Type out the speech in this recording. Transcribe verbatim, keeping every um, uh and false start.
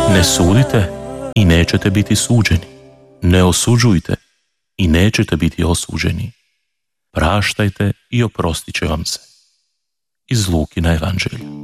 Ne sudite i nećete biti suđeni. Ne osuđujte i nećete biti osuđeni. Praštajte i oprostit će vam se. Iz Lukina evanđelja.